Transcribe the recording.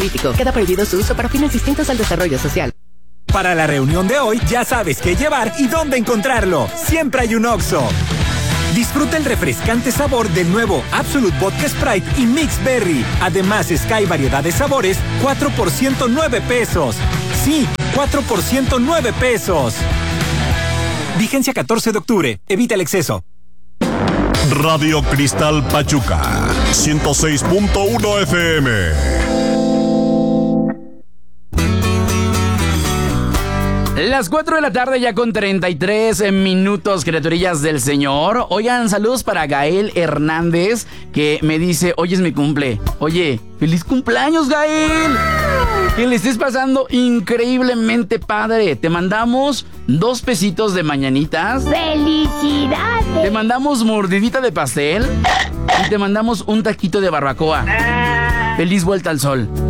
crítico. Queda prohibido su uso para fines distintos al desarrollo social. Para la reunión de hoy ya sabes qué llevar y dónde encontrarlo. Siempre hay un Oxxo. Disfruta el refrescante sabor del nuevo Absolut Vodka Sprite y Mix Berry. Además, Sky variedad de sabores, 4 por 109 pesos. Sí, 4 por 109 pesos. Vigencia 14 de octubre. Evita el exceso. Radio Cristal Pachuca, 106.1 FM. Las 4 de la tarde ya con 33 minutos, criaturillas del Señor. Oigan, saludos para Gael Hernández, que me dice, hoy es mi cumple. Oye, ¡feliz cumpleaños, Gael! Que le estés pasando increíblemente padre. Te mandamos 2 pesitos de mañanitas. ¡Felicidades! Te mandamos mordidita de pastel. Y te mandamos un taquito de barbacoa. ¡Feliz vuelta al sol!